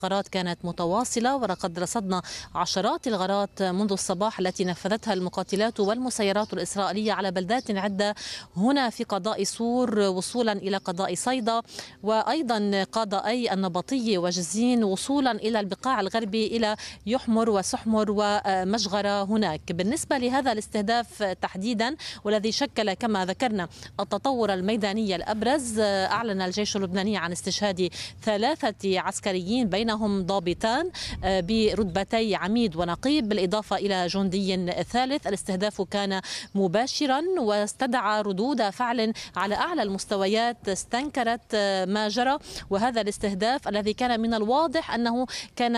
غارات كانت متواصلة، ولقد رصدنا عشرات الغارات منذ الصباح التي نفذتها المقاتلات والمسيرات الإسرائيلية على بلدات عدة هنا في قضاء صور وصولا إلى قضاء صيدا، وأيضا قضائي النبطية وجزين وصولا إلى البقاع الغربي إلى يحمر وسحمر ومجغرة هناك. بالنسبة لهذا الاستهداف تحديدا والذي شكل كما ذكرنا التطور الميداني الأبرز، أعلن الجيش اللبناني عن استشهاد 3 عسكريين بينهم ضابطان برتبتي عميد ونقيب بالإضافة إلى جندي ثالث. الاستهداف كان مباشرا واستدعى ردود فعل على أعلى المستويات استنكرت ما جرى، وهذا الاستهداف الذي كان من الواضح أنه كان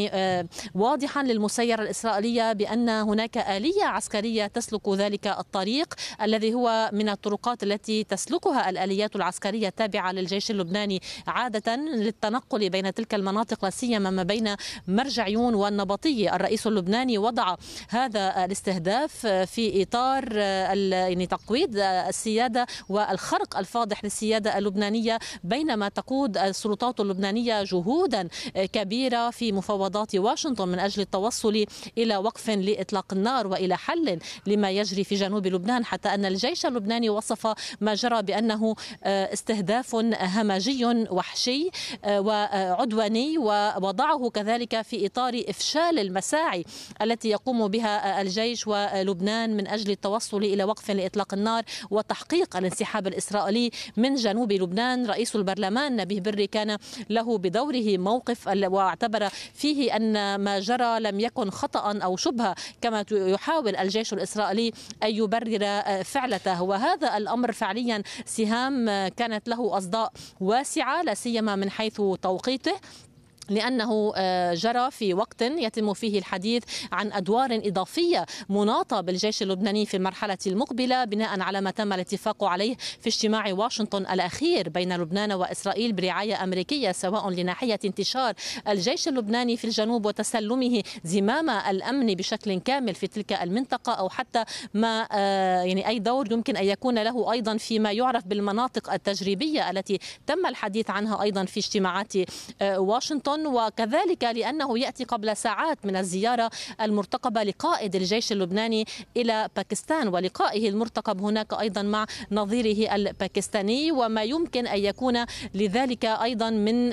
واضحا للمسيرة الإسرائيلية بأن هناك آلية عسكرية تسلك ذلك الطريق الذي هو من الطرقات التي تسلكها الآليات العسكرية التابعة للجيش اللبناني عادة للتنقل بين تلك المناطق، لا سيما ما بين مرج عيون والنبطية. الرئيس اللبناني وضع هذا الاستهداف في إطار تقويض السيادة والخرق الفاضح للسيادة اللبنانية، بينما تقود السلطات اللبنانية جهودا كبيرة في مفاوضات واشنطن من أجل التوصل إلى وقف لإطلاق النار وإلى حل لما يجري في جنوب لبنان، حتى أن الجيش اللبناني وصف ما جرى بأنه استهداف همجي وحشي وعدواني، ووضعه كذلك في إطار إفشال المساعي التي يقوم بها الجيش ولبنان من أجل التوصل إلى وقف لإطلاق النار وتحقيق الانسحاب الإسرائيلي من جنوب لبنان. رئيس البرلمان نبيه بري كان له بدوره موقف واعتبر فيه أن ما جرى لم يكن خطأ أو شبهة كما يحاول الجيش الإسرائيلي أن يبرر فعلته، وهذا الأمر فعليا سهام كانت له أصداء واسعة لا سيما من حيث توقيته، لأنه جرى في وقت يتم فيه الحديث عن أدوار إضافية مناطة بالجيش اللبناني في المرحلة المقبلة بناء على ما تم الاتفاق عليه في اجتماع واشنطن الأخير بين لبنان وإسرائيل برعاية أمريكية، سواء لناحية انتشار الجيش اللبناني في الجنوب وتسلمه زمام الأمن بشكل كامل في تلك المنطقة، أو حتى ما أي دور يمكن أن يكون له أيضا فيما يعرف بالمناطق التجريبية التي تم الحديث عنها أيضا في اجتماعات واشنطن، وكذلك لأنه يأتي قبل ساعات من الزيارة المرتقبة لقائد الجيش اللبناني إلى باكستان ولقائه المرتقب هناك أيضا مع نظيره الباكستاني، وما يمكن أن يكون لذلك أيضا من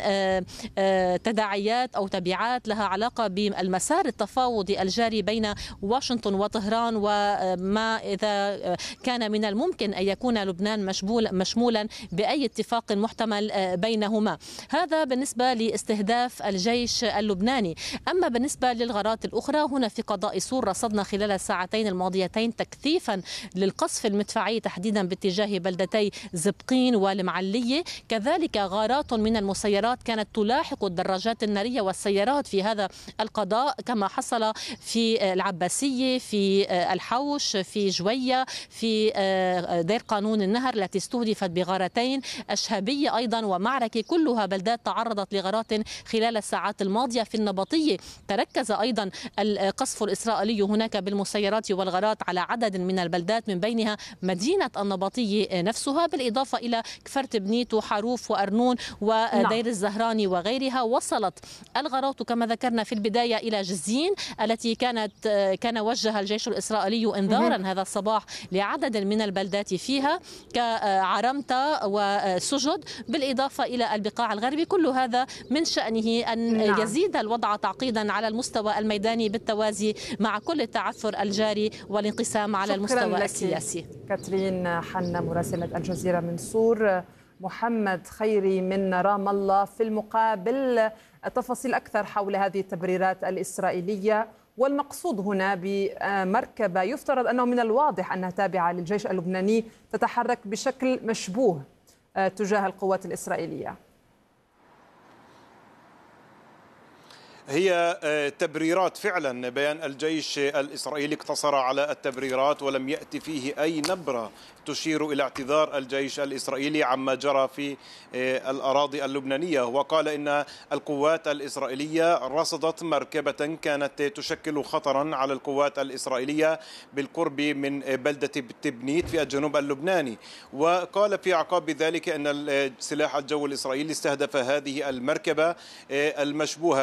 تداعيات أو تبعات لها علاقة بالمسار التفاوضي الجاري بين واشنطن وطهران، وما إذا كان من الممكن أن يكون لبنان مشمولا بأي اتفاق محتمل بينهما. هذا بالنسبة لاستهداف الجيش اللبناني. أما بالنسبة للغارات الأخرى هنا في قضاء صور رصدنا خلال الساعتين الماضيتين تكثيفا للقصف المدفعي تحديدا باتجاه بلدتي زبقين والمعلية، كذلك غارات من المسيرات كانت تلاحق الدراجات النارية والسيارات في هذا القضاء كما حصل في العباسية، في الحوش، في جوية، في دير قانون النهر التي استهدفت بغارتين، أشهبية أيضا ومعركة، كلها بلدات تعرضت لغارات خلال الساعات الماضية. في النبطية تركز أيضا القصف الإسرائيلي هناك بالمسيرات والغارات على عدد من البلدات من بينها مدينة النبطية نفسها، بالإضافة إلى كفر تبنيت وحروف وأرنون ودير الزهراني وغيرها. وصلت الغارات كما ذكرنا في البداية إلى جزين التي كان وجه الجيش الإسرائيلي إنذارا هذا الصباح لعدد من البلدات فيها كعرمتة وسجد، بالإضافة إلى البقاع الغربي. كل هذا من شأنه أن يزيد الوضع تعقيدا على المستوى الميداني بالتوازي مع كل التعثر الجاري والانقسام على المستوى السياسي. كاترين حنا مراسلة الجزيرة من صور. محمد خيري من رام الله في المقابل، تفاصيل أكثر حول هذه التبريرات الإسرائيلية والمقصود هنا بمركبة يفترض أنه من الواضح أنها تابعة للجيش اللبناني تتحرك بشكل مشبوه تجاه القوات الإسرائيلية. هي تبريرات فعلا، بيان الجيش الإسرائيلي اقتصر على التبريرات ولم يأتي فيه أي نبرة تشير إلى اعتذار الجيش الإسرائيلي عما جرى في الأراضي اللبنانية. وقال إن القوات الإسرائيلية رصدت مركبة كانت تشكل خطرا على القوات الإسرائيلية بالقرب من بلدة تبنيت في الجنوب اللبناني، وقال في أعقاب ذلك أن سلاح الجو الإسرائيلي استهدف هذه المركبة المشبوهة